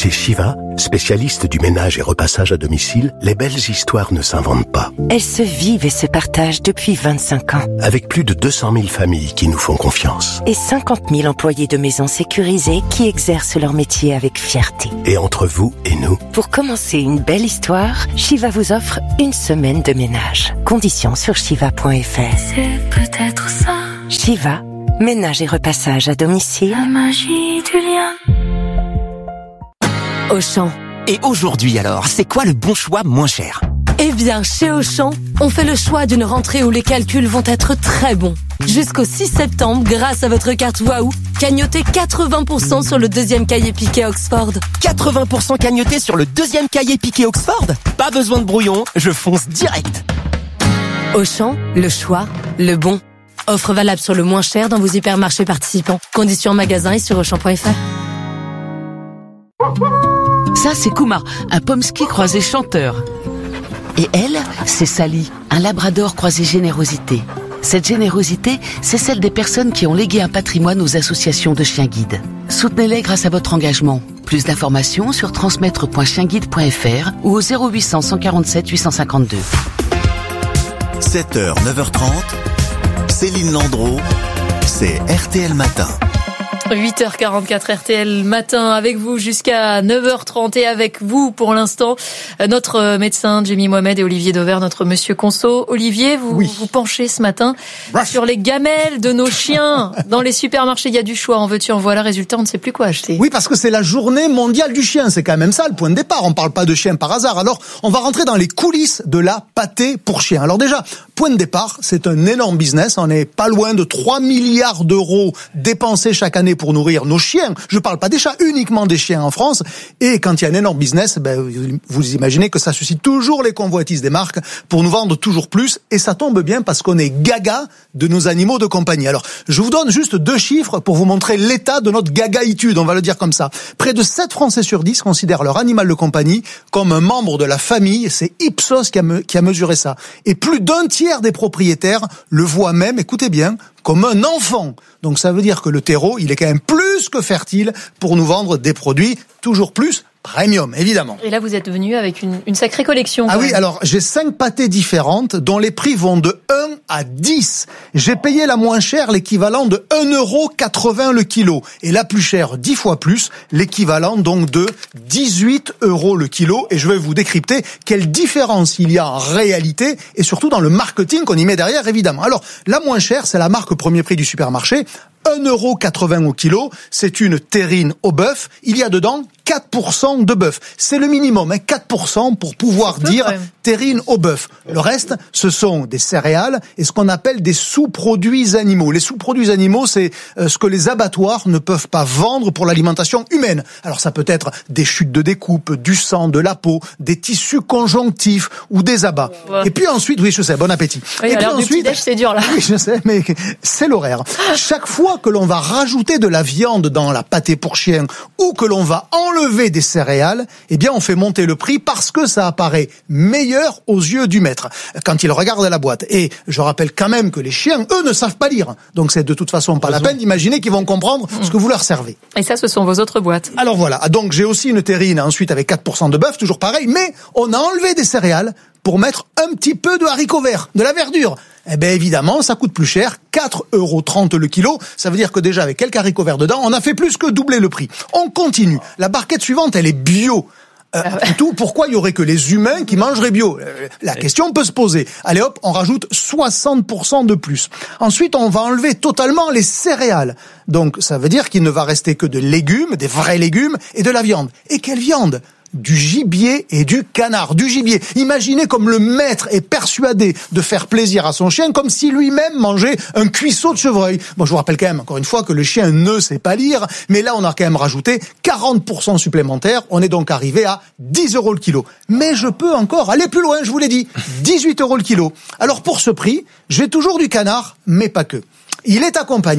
Chez Shiva, spécialiste du ménage et repassage à domicile, les belles histoires ne s'inventent pas. Elles se vivent et se partagent depuis 25 ans. Avec plus de 200 000 familles qui nous font confiance. Et 50 000 employés de maisons sécurisées qui exercent leur métier avec fierté. Et entre vous et nous, pour commencer une belle histoire, Shiva vous offre une semaine de ménage. Conditions sur shiva.fr. C'est peut-être ça. Shiva, ménage et repassage à domicile. La magie du lien. Auchan. Et aujourd'hui alors, c'est quoi le bon choix moins cher ? Eh bien, chez Auchan, on fait le choix d'une rentrée où les calculs vont être très bons. Jusqu'au 6 septembre, grâce à votre carte Waouh, cagnotez 80% sur le deuxième cahier piqué Oxford. 80% cagnoté sur le deuxième cahier piqué Oxford ? Pas besoin de brouillon, je fonce direct. Auchan, le choix, le bon. Offre valable sur le moins cher dans vos hypermarchés participants. Conditions en magasin et sur Auchan.fr. Ça, c'est Kuma, un pomsky croisé chanteur. Et elle, c'est Sally, un labrador croisé générosité. Cette générosité, c'est celle des personnes qui ont légué un patrimoine aux associations de chiens guides. Soutenez-les grâce à votre engagement. Plus d'informations sur transmettre.chienguide.fr ou au 0800 147 852. 7h, 9h30, Céline Landreau, c'est RTL Matin. 8h44 RTL Matin avec vous jusqu'à 9h30 et avec vous pour l'instant notre médecin Jamie Mohamed et Olivier Dauvert, notre monsieur Conso. Olivier, vous penchez ce matin sur les gamelles de nos chiens. Dans les supermarchés, il y a du choix, en veux-tu, en voilà, résultat, on ne sait plus quoi acheter. Oui, parce que c'est la journée mondiale du chien, c'est quand même ça le point de départ, on parle pas de chien par hasard. Alors, on va rentrer dans les coulisses de la pâtée pour chien. Alors déjà, point de départ, c'est un énorme business, on est pas loin de 3 milliards d'euros dépensés chaque année pour nourrir nos chiens. Je parle pas des chats, uniquement des chiens en France. Et quand il y a un énorme business, vous imaginez que ça suscite toujours les convoitises des marques pour nous vendre toujours plus. Et ça tombe bien parce qu'on est gaga de nos animaux de compagnie. Alors, je vous donne juste 2 chiffres pour vous montrer l'état de notre gagaïtude, on va le dire comme ça. Près de 7 Français sur 10 considèrent leur animal de compagnie comme un membre de la famille. C'est Ipsos qui a mesuré ça. Et plus d'un tiers des propriétaires le voient même, écoutez bien, comme un enfant. Donc ça veut dire que le terreau, il est quand même plus que fertile pour nous vendre des produits toujours plus premium, évidemment. Et là, vous êtes venu avec une sacrée collection. Ah oui, alors j'ai 5 pâtés différentes dont les prix vont de 1 à 10. J'ai payé la moins chère, l'équivalent de 1,80 € le kilo. Et la plus chère, 10 fois plus, l'équivalent donc de 18 € le kilo. Et je vais vous décrypter quelle différence il y a en réalité et surtout dans le marketing qu'on y met derrière, évidemment. Alors, la moins chère, c'est la marque premier prix du supermarché. 1,80 € au kilo, c'est une terrine au bœuf. Il y a dedans 4% de bœuf. C'est le minimum, 4% pour pouvoir dire terrine au bœuf. Le reste, ce sont des céréales et ce qu'on appelle des sous-produits animaux. Les sous-produits animaux, c'est ce que les abattoirs ne peuvent pas vendre pour l'alimentation humaine. Alors ça peut être des chutes de découpe, du sang, de la peau, des tissus conjonctifs ou des abats. Ouais. Et puis ensuite, oui, je sais, bon appétit. Oui, et alors puis ensuite, petit-déj, c'est dur là. Oui, je sais, mais c'est l'horaire. Chaque fois que l'on va rajouter de la viande dans la pâtée pour chien ou que l'on va enlever des céréales, eh bien on fait monter le prix parce que ça apparaît meilleur aux yeux du maître quand il regarde la boîte. Et je rappelle quand même que les chiens, eux, ne savent pas lire. Donc c'est de toute façon pas la peine d'imaginer qu'ils vont comprendre ce que vous leur servez. Et ça, ce sont vos autres boîtes. Alors voilà, donc j'ai aussi une terrine ensuite avec 4% de bœuf, toujours pareil, mais on a enlevé des céréales pour mettre un petit peu de haricots verts, de la verdure. Eh bien évidemment, ça coûte plus cher, 4,30 € le kilo. Ça veut dire que déjà avec quelques haricots verts dedans, on a fait plus que doubler le prix. On continue. La barquette suivante, elle est bio. Tout, pourquoi il y aurait que les humains qui mangeraient bio ? La question peut se poser. Allez hop, on rajoute 60% de plus. Ensuite, on va enlever totalement les céréales. Donc ça veut dire qu'il ne va rester que de légumes, des vrais légumes et de la viande. Et quelle viande ? Du gibier et du canard, du gibier. Imaginez comme le maître est persuadé de faire plaisir à son chien, comme si lui-même mangeait un cuisseau de chevreuil. Bon, je vous rappelle quand même, encore une fois, que le chien ne sait pas lire, mais là, on a quand même rajouté 40% supplémentaires. On est donc arrivé à 10 € le kilo. Mais je peux encore aller plus loin, je vous l'ai dit. 18 € le kilo. Alors, pour ce prix, j'ai toujours du canard, mais pas que. Il est accompagné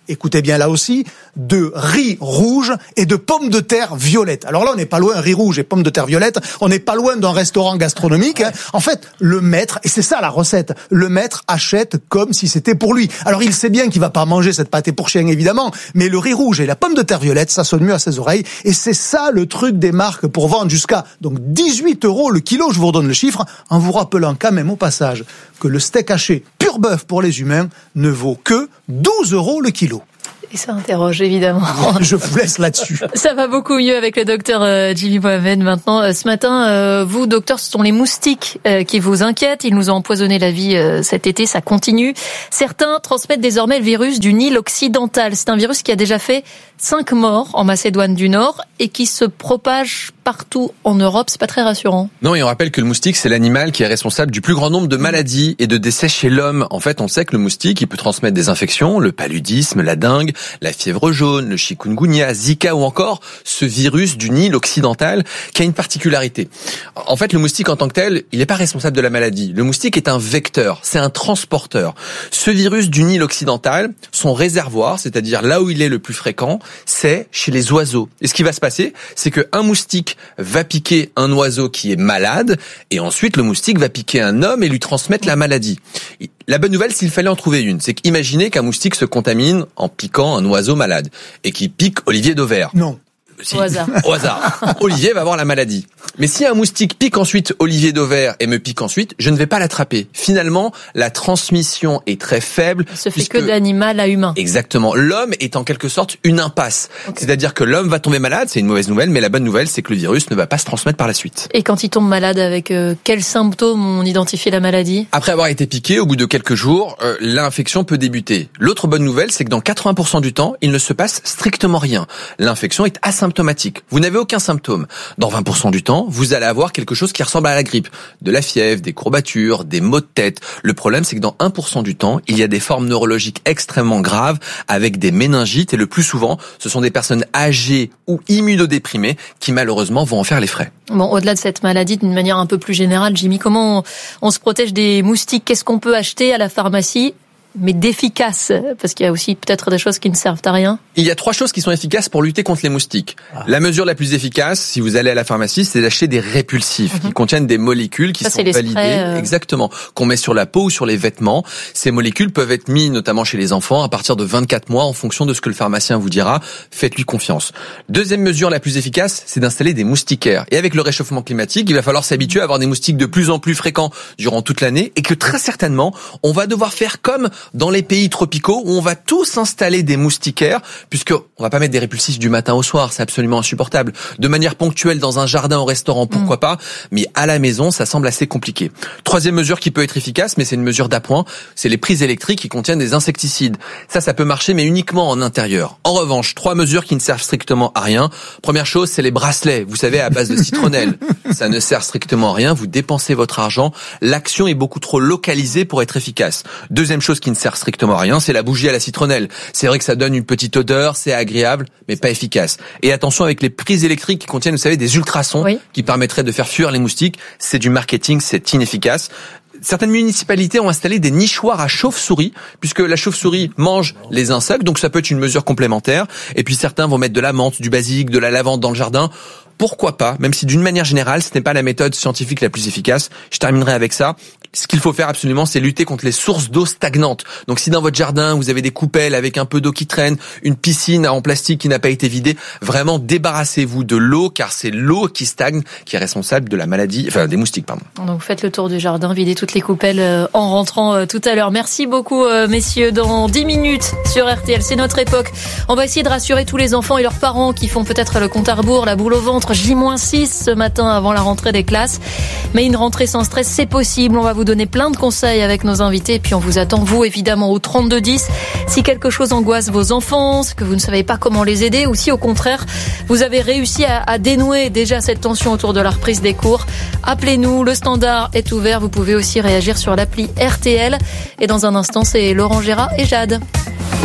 écoutez bien là aussi, de riz rouge et de pommes de terre violettes. Alors là, on n'est pas loin, riz rouge et pommes de terre violettes, on n'est pas loin d'un restaurant gastronomique. En fait, le maître, et c'est ça la recette, le maître achète comme si c'était pour lui. Alors il sait bien qu'il va pas manger cette pâtée pour chien évidemment, mais le riz rouge et la pomme de terre violette, ça sonne mieux à ses oreilles, et c'est ça le truc des marques pour vendre jusqu'à donc 18 € le kilo, je vous redonne le chiffre, en vous rappelant quand même au passage que le steak haché pur bœuf pour les humains ne vaut que 12 € le kilo. Et ça interroge, évidemment. Je vous laisse là-dessus. Ça va beaucoup mieux avec le docteur Jimmy Mohamed maintenant. Ce matin, vous, docteur, ce sont les moustiques qui vous inquiètent. Ils nous ont empoisonné la vie cet été, ça continue. Certains transmettent désormais le virus du Nil occidental. C'est un virus qui a déjà fait 5 morts en Macédoine du Nord et qui se propage partout en Europe. C'est pas très rassurant. Non, et on rappelle que le moustique, c'est l'animal qui est responsable du plus grand nombre de maladies et de décès chez l'homme. En fait, on sait que le moustique, il peut transmettre des infections, le paludisme, la dengue, la fièvre jaune, le chikungunya, Zika ou encore ce virus du Nil occidental qui a une particularité. En fait, le moustique en tant que tel, il n'est pas responsable de la maladie. Le moustique est un vecteur, c'est un transporteur. Ce virus du Nil occidental, son réservoir, c'est-à-dire là où il est le plus fréquent, c'est chez les oiseaux. Et ce qui va se passer, c'est qu'un moustique va piquer un oiseau qui est malade et ensuite le moustique va piquer un homme et lui transmettre la maladie. La bonne nouvelle, s'il fallait en trouver une, c'est qu'imaginez qu'un moustique se contamine en piquant un oiseau malade et qu'il pique Olivier Dauvert. Non. Si. Au hasard. Au hasard. Olivier va avoir la maladie. Mais si un moustique pique ensuite Olivier Dauvert et me pique ensuite, je ne vais pas l'attraper. Finalement, la transmission est très faible. Ça se fait que d'animal à humain. Exactement. L'homme est en quelque sorte une impasse. Okay. C'est-à-dire que l'homme va tomber malade, c'est une mauvaise nouvelle, mais la bonne nouvelle, c'est que le virus ne va pas se transmettre par la suite. Et quand il tombe malade, avec quels symptômes on identifie la maladie ? Après avoir été piqué, au bout de quelques jours, l'infection peut débuter. L'autre bonne nouvelle, c'est que dans 80% du temps, il ne se passe strictement rien. L'infection est asymptomatique. Vous n'avez aucun symptôme. Dans 20% du temps, vous allez avoir quelque chose qui ressemble à la grippe. De la fièvre, des courbatures, des maux de tête. Le problème, c'est que dans 1% du temps, il y a des formes neurologiques extrêmement graves avec des méningites et le plus souvent, ce sont des personnes âgées ou immunodéprimées qui malheureusement vont en faire les frais. Bon, au-delà de cette maladie, d'une manière un peu plus générale, Jimmy, comment on se protège des moustiques ? Qu'est-ce qu'on peut acheter à la pharmacie ? Mais d'efficace, parce qu'il y a aussi peut-être des choses qui ne servent à rien. Il y a 3 choses qui sont efficaces pour lutter contre les moustiques. La mesure la plus efficace, si vous allez à la pharmacie, c'est d'acheter des répulsifs qui contiennent des molécules qui sont validées, exactement, qu'on met sur la peau ou sur les vêtements. Ces molécules peuvent être mises notamment chez les enfants à partir de 24 mois en fonction de ce que le pharmacien vous dira. Faites-lui confiance. Deuxième mesure la plus efficace, c'est d'installer des moustiquaires. Et avec le réchauffement climatique, il va falloir s'habituer à avoir des moustiques de plus en plus fréquents durant toute l'année et que très certainement, on va devoir faire comme dans les pays tropicaux où on va tous installer des moustiquaires, puisque on va pas mettre des répulsifs du matin au soir, c'est absolument insupportable. De manière ponctuelle dans un jardin au restaurant, pourquoi pas, mais à la maison, ça semble assez compliqué. Troisième mesure qui peut être efficace, mais c'est une mesure d'appoint, c'est les prises électriques qui contiennent des insecticides. Ça peut marcher, mais uniquement en intérieur. En revanche, 3 mesures qui ne servent strictement à rien. Première chose, c'est les bracelets, vous savez, à base de citronnelle. Ça ne sert strictement à rien, vous dépensez votre argent. L'action est beaucoup trop localisée pour être efficace. Deuxième chose qui ne sert strictement à rien, c'est la bougie à la citronnelle. C'est vrai que ça donne une petite odeur, c'est agréable, mais pas efficace. Et attention avec les prises électriques qui contiennent, vous savez, des ultrasons qui permettraient de faire fuir les moustiques. C'est du marketing, c'est inefficace. Certaines municipalités ont installé des nichoirs à chauve-souris, puisque la chauve-souris mange les insectes, donc ça peut être une mesure complémentaire. Et puis certains vont mettre de la menthe, du basilic, de la lavande dans le jardin. Pourquoi pas, même si d'une manière générale, ce n'est pas la méthode scientifique la plus efficace. Je terminerai avec ça. Ce qu'il faut faire absolument, c'est lutter contre les sources d'eau stagnantes. Donc si dans votre jardin, vous avez des coupelles avec un peu d'eau qui traîne, une piscine en plastique qui n'a pas été vidée, vraiment débarrassez-vous de l'eau, car c'est l'eau qui stagne qui est responsable de la maladie, enfin des moustiques, pardon. Donc faites le tour du jardin, videz toutes les coupelles en rentrant tout à l'heure. Merci beaucoup messieurs. Dans 10 minutes sur RTL, c'est notre époque. On va essayer de rassurer tous les enfants et leurs parents qui font peut-être le compte à rebours, la boule au ventre. J-6 ce matin avant la rentrée des classes. Mais une rentrée sans stress, c'est possible. On va vous donner plein de conseils avec nos invités. Et puis on vous attend, vous, évidemment, au 3210. Si quelque chose angoisse vos enfants, que vous ne savez pas comment les aider, ou si au contraire, vous avez réussi à dénouer déjà cette tension autour de la reprise des cours, appelez-nous. Le standard est ouvert. Vous pouvez aussi réagir sur l'appli RTL. Et dans un instant, c'est Laurent Gérard et Jade.